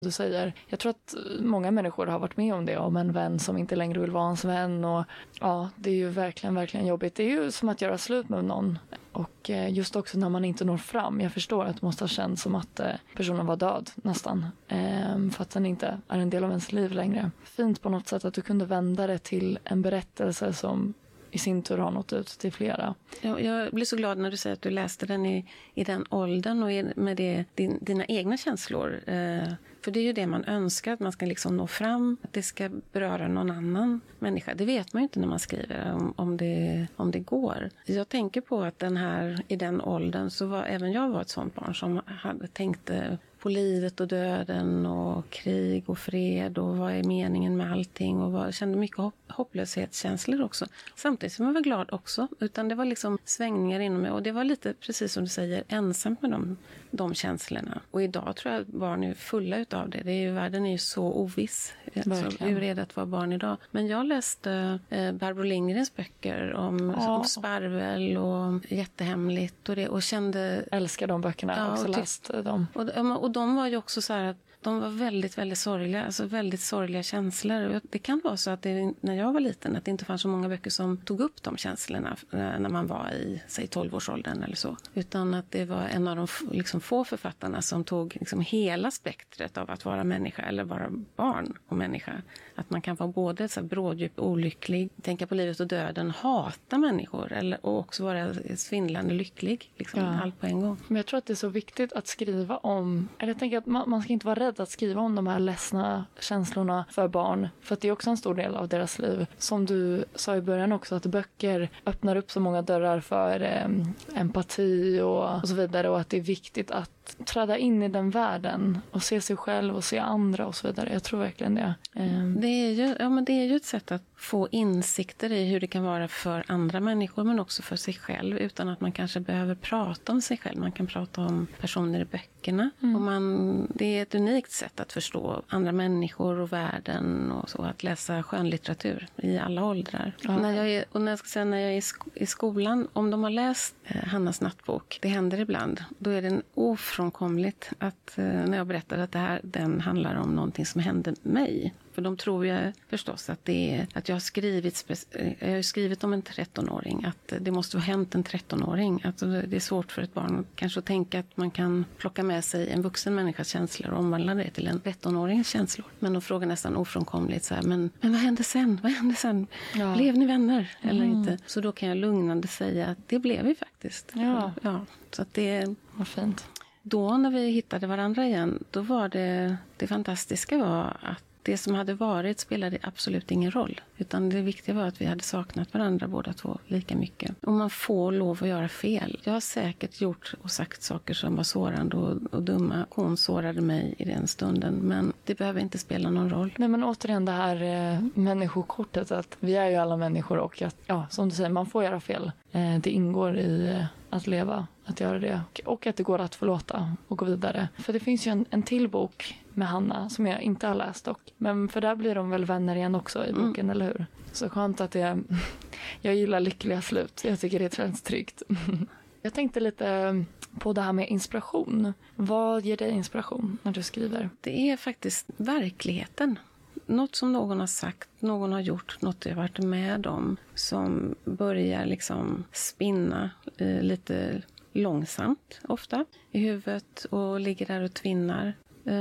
Du säger, jag tror att många människor har varit med om det, om en vän som inte längre vill vara ens vän, och ja, det är ju verkligen jobbigt. Det är ju som att göra slut med någon, och just också när man inte når fram. Jag förstår att det måste ha känts som att personen var död nästan, för att den inte är en del av ens liv längre. Fint på något sätt att du kunde vända det till en berättelse som i sin tur har nått ut till flera. Jag blir så glad när du säger att du läste den i den åldern och med dina egna känslor. För det är ju det man önskar, att man ska liksom nå fram, att det ska beröra någon annan människa. Det vet man ju inte när man skriver om det går. Jag tänker på att i den åldern så var även jag ett sånt barn som tänkte på livet och döden och krig och fred och vad är meningen med allting, och kände mycket hopplöshetskänslor också. Samtidigt som jag var glad också, utan det var liksom svängningar inom mig, och det var lite, precis som du säger, ensamt med de känslorna. Och idag tror jag att barn är fulla utav det. Världen är ju så oviss. Alltså, hur är det att vara barn idag? Men jag läste Barbro Lindgrens böcker om Sparvel och Jättehemligt och kände... Älskar de böckerna, jag har också läst dem. Och de var ju också så här att de var väldigt, väldigt sorgliga, alltså väldigt sorgliga känslor. Och det kan vara så att när jag var liten, att det inte fanns så många böcker som tog upp de känslorna när man var i, säg 12-årsåldern eller så. Utan att det var en av de liksom få författarna som tog liksom hela spektret av att vara människa eller vara barn och människa. Att man kan vara både så här bråddjup, olycklig, tänka på livet och döden, hata människor och också vara svindlande lycklig. Liksom, allt på en gång. Men jag tror att det är så viktigt att skriva om, eller jag tänker att man ska inte vara rädd att skriva om de här ledsna känslorna för barn. För att det är också en stor del av deras liv. Som du sa i början också, att böcker öppnar upp så många dörrar för empati och så vidare. Och att det är viktigt att träda in i den världen och se sig själv och se andra och så vidare. Jag tror verkligen det. Det är ju ett sätt att få insikter i hur det kan vara för andra människor, men också för sig själv, utan att man kanske behöver prata om sig själv. Man kan prata om personer i böckerna. Och det är ett unikt sätt att förstå andra människor och världen och så, att läsa skönlitteratur i alla åldrar. När jag är i skolan, om de har läst Hannas nattbok, det händer ibland, då är det ofrånkomligt att när jag berättar att den handlar om någonting som hände mig. För de tror ju förstås att att jag har skrivit om en 13-åring, att det måste ha hänt en 13-åring. Att det är svårt för ett barn kanske att tänka att man kan plocka med sig en vuxen människas känslor och omvandla det till en 13-årings känslor. Men de frågar nästan ofrånkomligt så här, men vad hände sen? Vad hände sen? Ja. Blev ni vänner eller inte? Så då kan jag lugnande säga att det blev vi faktiskt. Ja. Så att det var fint. Då när vi hittade varandra igen, då var det fantastiska var att det som hade varit spelade absolut ingen roll. Utan det viktiga var att vi hade saknat varandra båda två lika mycket. Och man får lov att göra fel. Jag har säkert gjort och sagt saker som var sårande och dumma. Hon sårade mig i den stunden. Men det behöver inte spela någon roll. Nej, men återigen det här människokortet. Att vi är ju alla människor och att, som du säger, man får göra fel. Det ingår i att leva, att göra det. Och att det går att förlåta och gå vidare. För det finns ju en till bok med Hanna som jag inte har läst dock. Men för där blir de väl vänner igen också i boken, eller hur? Så skönt att jag gillar lyckliga slut. Jag tycker det känns tryggt. Jag tänkte lite på det här med inspiration. Vad ger dig inspiration när du skriver? Det är faktiskt verkligheten. Något som någon har sagt, någon har gjort, något jag har varit med om som börjar liksom spinna lite långsamt ofta i huvudet och ligger där och tvinnar.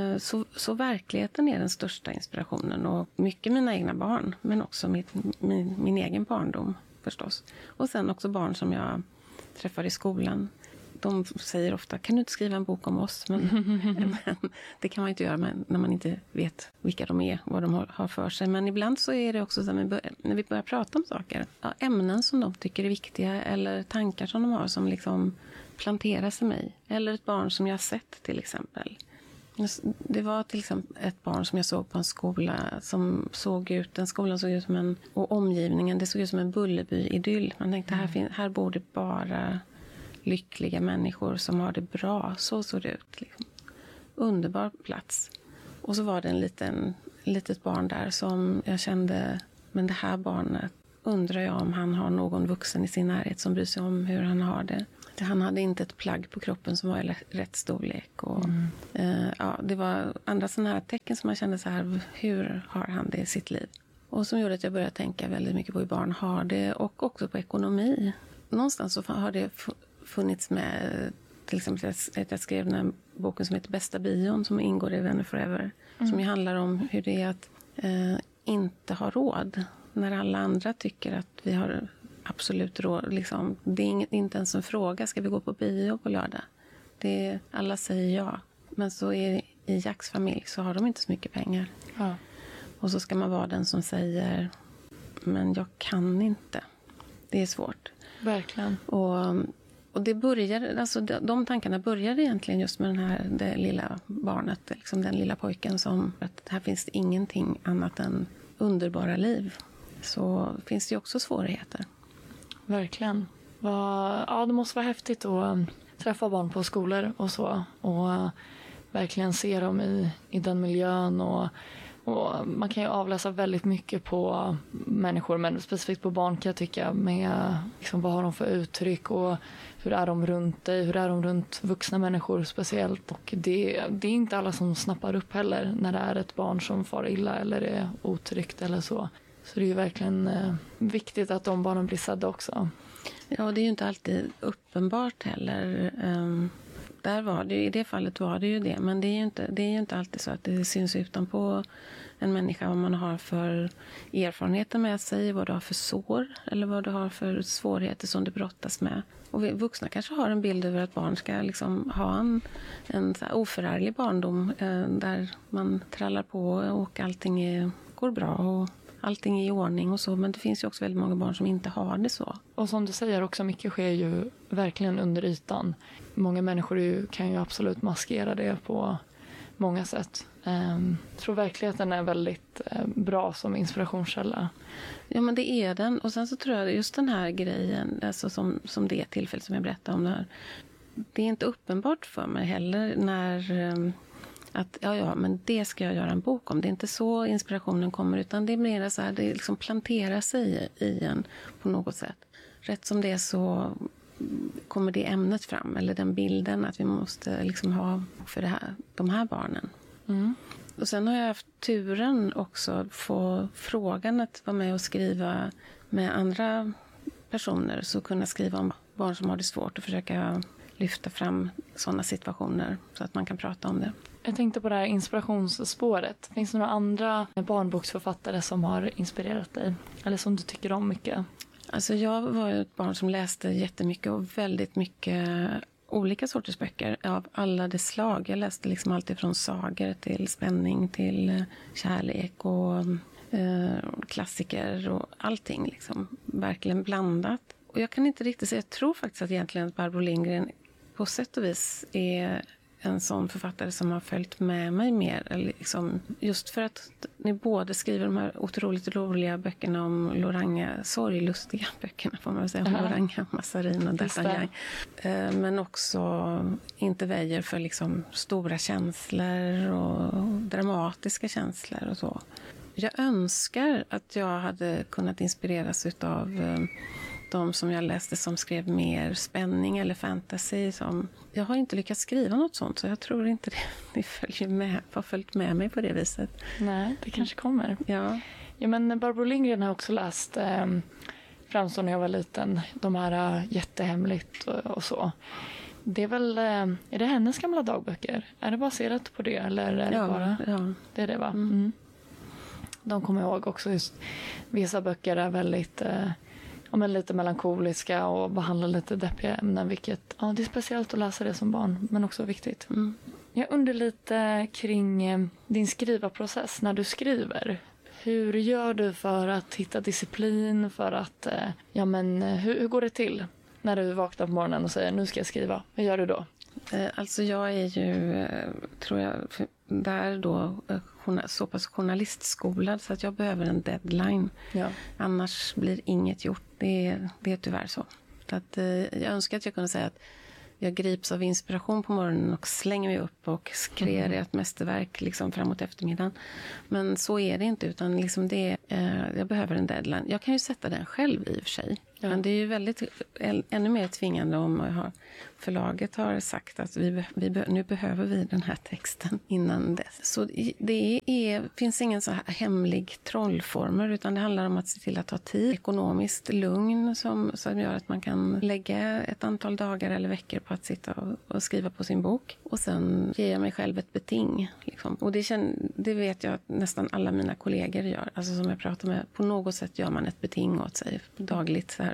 Så verkligheten är den största inspirationen, och mycket mina egna barn, men också min egen barndom förstås. Och sen också barn som jag träffar i skolan. De säger ofta, kan du inte skriva en bok om oss? Men det kan man inte göra när man inte vet vilka de är, vad de har för sig. Men ibland så är det också så när vi börjar prata om saker. Ämnen som de tycker är viktiga, eller tankar som de har som liksom planteras i mig. Eller ett barn som jag har sett till exempel. Det var till exempel ett barn som jag såg på en skola som den skolan såg ut som och omgivningen, det såg ut som en Bullerby-idyll. Man tänkte, här bor det bara lyckliga människor som har det bra. Så såg det ut. Liksom. Underbar plats. Och så var det litet barn där som jag kände, men det här barnet undrar jag om han har någon vuxen i sin närhet som bryr sig om hur han har det. Jag Han hade inte ett plagg på kroppen som var i rätt storlek. Och, det var andra sådana här tecken som man kände så här, hur har han det i sitt liv? Och som gjorde att jag började tänka väldigt mycket på hur barn har det och också på ekonomi. Någonstans så har det funnits med, till exempel att jag skrev den här boken som heter Bästa bion som ingår i Vänner Forever. Som ju handlar om hur det är att inte ha råd när alla andra tycker att vi har absolut råd. Liksom, det är inte ens en fråga, ska vi gå på bio på lördag? Alla säger ja. Men så i Jacks familj så har de inte så mycket pengar. Ja. Och så ska man vara den som säger, men jag kan inte. Det är svårt. Verkligen. Och det började, alltså de tankarna började egentligen just med det lilla barnet, liksom den lilla pojken som, att här finns det ingenting annat än underbara liv. Så finns det ju också svårigheter. Verkligen. Ja, det måste vara häftigt att träffa barn på skolor och så. Och verkligen se dem i den miljön. Och man kan ju avläsa väldigt mycket på människor, men specifikt på barn kan jag tycka. Med liksom, vad har de för uttryck och hur är de runt dig? Hur är de runt vuxna människor speciellt? Och det är inte alla som snappar upp heller när det är ett barn som far illa eller är otryggt eller så. Så det är ju verkligen viktigt att de barnen blir sedda också. Ja, det är ju inte alltid uppenbart heller. I det fallet var det ju det. Men det är ju inte alltid så att det syns utanpå en människa vad man har för erfarenheter med sig, vad du har för sår eller vad du har för svårigheter som du brottas med. Och vi vuxna kanske har en bild över att barn ska liksom ha en så här oförarglig barndom där man trallar på och allting går bra och allting är i ordning och så. Men det finns ju också väldigt många barn som inte har det så. Och som du säger också, mycket sker ju verkligen under ytan. Många människor kan ju absolut maskera det på många sätt. Jag tror verkligheten är väldigt bra som inspirationskälla. Ja, men det är den. Och sen så tror jag just den här grejen, alltså som det tillfället som jag berättade om där. Det är inte uppenbart för mig heller när att men det ska jag göra en bok om. Det är inte så inspirationen kommer, utan det är mer så här, det liksom planterar sig i en på något sätt. Rätt som det är så kommer det ämnet fram, eller den bilden att vi måste liksom ha för de här barnen. Mm. Och sen har jag haft turen också att få frågan att vara med och skriva med andra personer, så kunna skriva om barn som har det svårt och försöka lyfta fram sådana situationer så att man kan prata om det. Jag tänkte på det här inspirationsspåret. Finns det några andra barnboksförfattare som har inspirerat dig? Eller som du tycker om mycket? Alltså jag var ett barn som läste jättemycket och väldigt mycket olika sorters böcker av alla dess slag. Jag läste liksom allt ifrån sagor till spänning till kärlek och klassiker och allting liksom verkligen blandat. Och jag kan inte riktigt säga, jag tror faktiskt att egentligen att Barbro Lindgren på sätt och vis är en sån författare som har följt med mig mer. Eller liksom, just för att ni båda skriver de här otroligt roliga böckerna om Loranga, sorglustiga böckerna får man väl säga, om Loranga, Massarin och D'Artagnan. Men också inte väjer för liksom stora känslor och dramatiska känslor och så. Jag önskar att jag hade kunnat inspireras av de som jag läste som skrev mer spänning eller fantasy. Jag har inte lyckats skriva något sånt, så jag tror inte det har följt med mig på det viset. Nej, det kanske kommer. Ja, men Barbro Lindgren har också läst framstår när jag var liten. De här jättehemligt och så. Det är väl, är det hennes gamla dagböcker? Är det baserat på det? Eller är det bara? Ja. Det är det, va? Mm. De kommer jag ihåg också. Just, vissa böcker är väldigt lite melankoliska och behandlar lite deppiga ämnen, vilket det är speciellt att läsa det som barn, men också viktigt. Mm. Jag undrar lite kring din skrivarprocess när du skriver. Hur gör du för att hitta disciplin, för att hur går det till när du vaknar på morgonen och säger nu ska jag skriva? Vad gör du då? Alltså jag är ju, tror jag, där då så pass journalistskolad så att jag behöver en deadline. Ja. Annars blir inget gjort. Det är tyvärr så. Så att, jag önskar att jag kunde säga att jag grips av inspiration på morgonen och slänger mig upp och kreerar ett mästerverk liksom framåt eftermiddagen. Men så är det inte, utan liksom jag behöver en deadline. Jag kan ju sätta den själv i och för sig. Ja. Men det är ju väldigt, ännu mer tvingande om förlaget har sagt att nu behöver vi den här texten innan dess. Så finns ingen så här hemlig trollformer, utan det handlar om att se till att ha tid, ekonomiskt lugn som gör att man kan lägga ett antal dagar eller veckor på att sitta och skriva på sin bok. Och sen ger jag mig själv ett beting. Liksom. Och det vet jag att nästan alla mina kollegor gör. Alltså som jag pratar med, på något sätt gör man ett beting åt sig dagligt. Så här,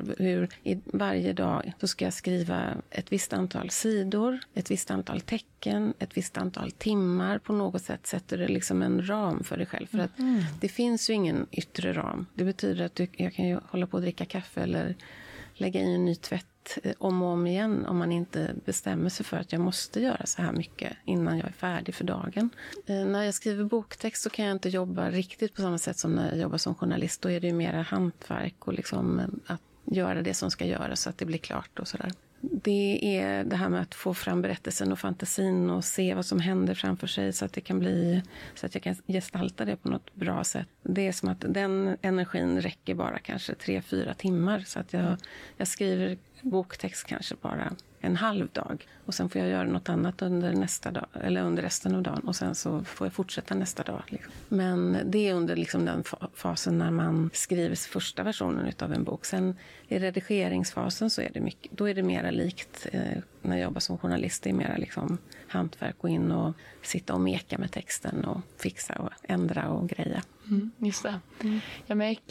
varje dag så ska jag skriva ett visst antal sidor, ett visst antal tecken, ett visst antal timmar. På något sätt sätter det liksom en ram för dig själv. För att det finns ju ingen yttre ram. Det betyder att jag kan ju hålla på att dricka kaffe eller lägga i en ny tvätt om och om igen om man inte bestämmer sig för att jag måste göra så här mycket innan jag är färdig för dagen. När jag skriver boktext så kan jag inte jobba riktigt på samma sätt som när jag jobbar som journalist. Då är det ju mera hantverk och liksom att göra det som ska göras så att det blir klart och sådär. Det är det här med att få fram berättelsen och fantasin och se vad som händer framför sig så att det kan bli, så att jag kan gestalta det på något bra sätt. Det är som att den energin räcker bara kanske 3-4 timmar, så att jag skriver boktext kanske bara en halv dag och sen får jag göra något annat under nästa dag eller under resten av dagen och sen så får jag fortsätta nästa dag. Liksom. Men det är under liksom den fasen när man skriver första versionen utav en bok. Sen i redigeringsfasen så är det mycket, då är det mera likt när jag jobbar som journalist. Det är mera liksom hantverk, gå in och sitta och meka med texten och fixa och ändra och greja. Just det. Jag gick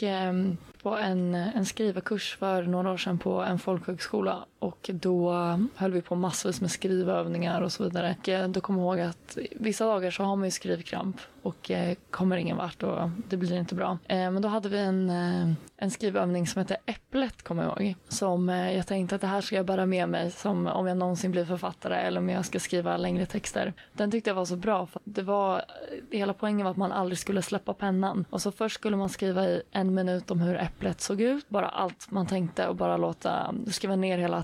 på en skrivarkurs för några år sedan på en folkhögskola och då höll vi på massvis med skrivövningar och så vidare. Och då kommer jag ihåg att vissa dagar så har man ju skrivkramp och kommer ingen vart och det blir inte bra. Men då hade vi en skrivövning som heter Äpplet, kommer jag ihåg. Som jag tänkte att det här ska jag bära med mig som om jag någonsin blir författare eller om jag ska skriva längre texter. Den tyckte jag var så bra för det var, hela poängen var att man aldrig skulle släppa pennan. Och så först skulle man skriva i 1 minut om hur äpplet såg ut. Bara allt man tänkte och bara skriva ner hela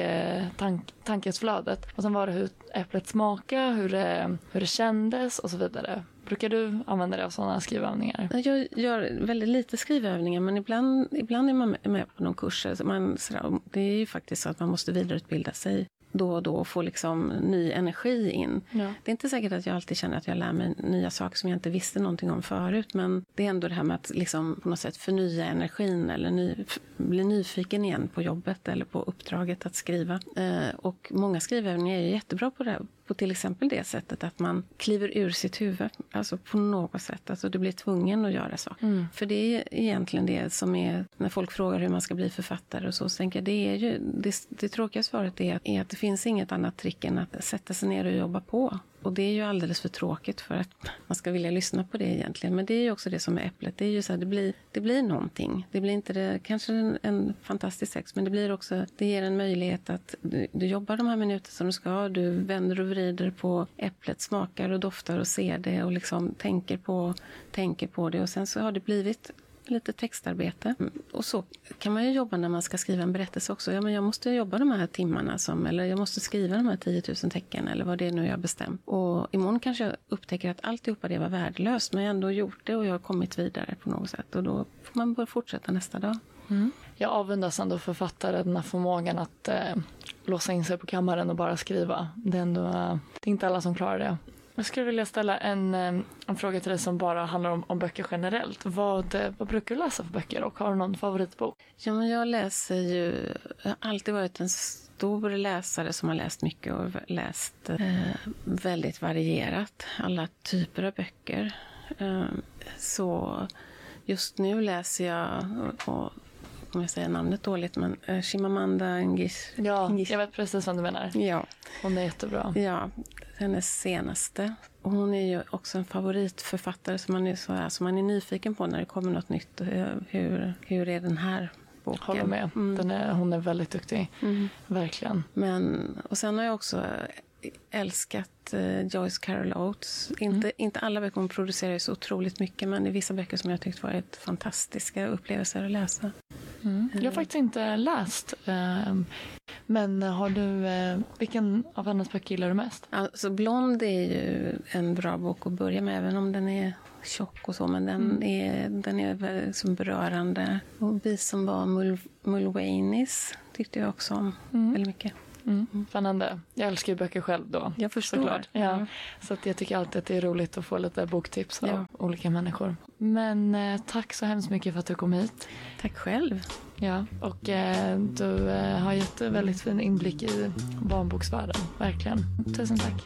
tankesflödet. Och sen var det hur äpplet smakade, hur det kändes och så vidare. Brukar du använda dig av sådana skrivövningar? Jag gör väldigt lite skrivövningar, men ibland är man med på någon kurs. Det är ju faktiskt så att man måste vidareutbilda sig då och då och få liksom ny energi in. Ja. Det är inte säkert att jag alltid känner att jag lär mig nya saker som jag inte visste någonting om förut, men det är ändå det här med att liksom på något sätt förnya energin eller bli nyfiken igen på jobbet eller på uppdraget att skriva. Och många skrivövningar är jättebra på det här. På till exempel det sättet att man kliver ur sitt huvud. Alltså på något sätt. Alltså du blir tvungen att göra så. För det är egentligen det som är, när folk frågar hur man ska bli författare och så tänker jag, det är ju, det tråkiga svaret är att det finns inget annat trick än att sätta sig ner och jobba på. Och det är ju alldeles för tråkigt för att man ska vilja lyssna på det egentligen. Men det är ju också det som är äpplet. Det är ju så här, det blir någonting. Det blir inte kanske en fantastisk text, men det blir också, det ger en möjlighet att du jobbar de här minuterna som du ska. Du vänder och vrider på äpplet, smakar och doftar och ser det och liksom tänker på det. Och sen så har det blivit lite textarbete. Och så kan man ju jobba när man ska skriva en berättelse också. Ja, men jag måste jobba de här timmarna eller jag måste skriva de här 10 000 tecken eller vad det är nu jag bestämt. Och imorgon kanske jag upptäcker att alltihopa det var värdelöst, men jag har ändå gjort det och jag har kommit vidare på något sätt. Och då får man börja fortsätta nästa dag. Jag avundas ändå författare den här förmågan att låsa in sig på kammaren och bara skriva. Det är inte alla som klarar det. Jag skulle vilja ställa en fråga till dig som bara handlar om böcker generellt. Vad brukar du läsa för böcker och har du någon favoritbok? Ja, men jag har alltid varit en stor läsare som har läst mycket och läst väldigt varierat. Alla typer av böcker. Så just nu läser jag, och om jag säger namnet dåligt, men Chimamanda Ngozi. Ja, jag vet precis vad du menar. Ja. Hon är jättebra. Ja, hennes senaste. Och hon är ju också en favoritförfattare som man är nyfiken på när det kommer något nytt. Hur är den här boken? Håller med. Hon är väldigt duktig. Verkligen. Och sen har jag också älskat Joyce Carol Oates. Inte alla böcker, hon producerar ju så otroligt mycket, men det är vissa böcker som jag tyckt varit fantastiska upplevelser att läsa. Jag har faktiskt inte läst. Men har du, vilken av hennes böcker gillar du mest? Alltså Blond är ju en bra bok att börja med, även om den är tjock och så, men den är väldigt som berörande. Och Vi som var Mulvaneys tyckte jag också om väldigt mycket. Spännande. Jag älskar ju böcker själv då. Jag förstår. Såklart. Ja. Så att jag tycker alltid att det är roligt att få lite boktips av olika människor. Men tack så hemskt mycket för att du kom hit. Tack själv. Ja, och du har gett väldigt fin inblick i barnboksvärlden. Verkligen. Tusen tack.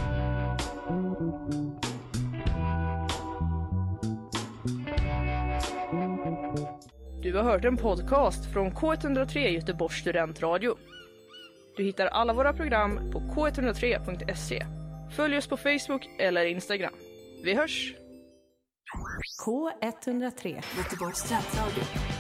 Du har hört en podcast från K103 Göteborgs studentradio. Du hittar alla våra program på k103.se. Följ oss på Facebook eller Instagram. Vi hörs! K103 Göteborgs studentradio.